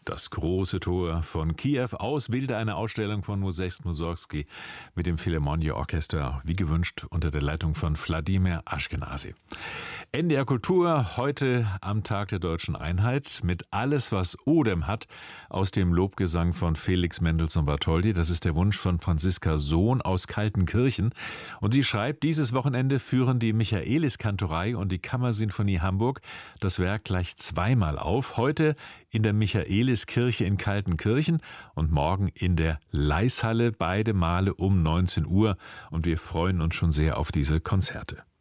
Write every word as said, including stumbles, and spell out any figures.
Das große Tor von Kiew aus, Bilder einer Ausstellung von Modest Mussorgsky mit dem Philharmonia Orchester, wie gewünscht, unter der Leitung von Wladimir Ashkenazy. N D R Kultur heute am Tag der Deutschen Einheit mit Alles, was Odem hat, aus dem Lobgesang von Felix Mendelssohn Bartholdy. Das ist der Wunsch von Franziska Sohn aus Kaltenkirchen. Und sie schreibt, dieses Wochenende führen die Michaelis-Kantorei und die Kammersinfonie Hamburg das Werk gleich zweimal auf. Heute in der Michaeliskirche in Kaltenkirchen und morgen in der Leishalle, beide Male um neunzehn Uhr. Und wir freuen uns schon sehr auf diese Konzerte.